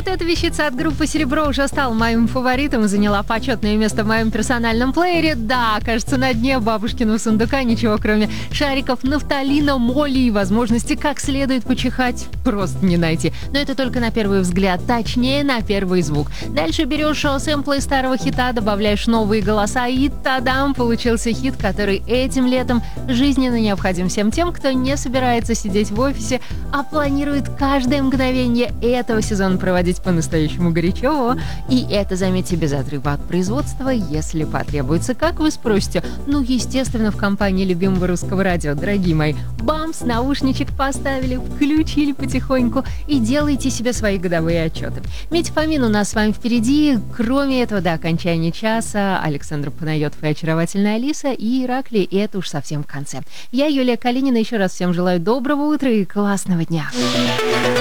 вот эта вещица от группы «Серебро» уже стала моим фаворитом и заняла почетное место в моем персональном плеере. Да, кажется, на дне бабушкиного сундука ничего, кроме шариков нафталина, моли и возможности как следует почихать, просто не найти. Но это только на первый взгляд, точнее, на первый звук. Дальше берешь сэмплы старого хита, добавляешь новые голоса, и тадам, получился хит, который этим летом жизненно необходим всем тем, кто не собирается сидеть в офисе, а планирует каждое мгновение этого сезона проводить по-настоящему горячо. И это, заметьте, без отрыва от производства, если потребуется. Как вы спросите? Ну, естественно, в компании любимого русского радио, дорогие мои. Бамс, наушничек поставили, включили потихоньку и делайте себе свои годовые отчеты. Митя Фомин у нас с вами впереди. Кроме этого, до окончания часа Александр Панайотов и очаровательная Алиса и Ираклий, и это уж совсем в конце. Я, Юлия Калинина, еще раз всем желаю доброго утра и классного дня.